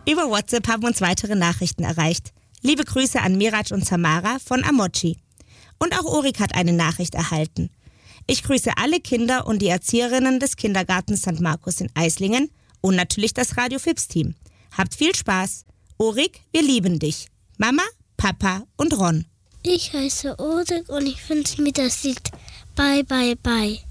Über WhatsApp haben uns weitere Nachrichten erreicht. Liebe Grüße an Miraj und Samara von Amochi. Und auch Orik hat eine Nachricht erhalten. Ich grüße alle Kinder und die Erzieherinnen des Kindergartens St. Markus in Eislingen und natürlich das Radio Fips-Team. Habt viel Spaß. Orik, wir lieben dich. Mama, Papa und Ron. Ich heiße Orik und ich wünsche mir das Lied Bye Bye Bye.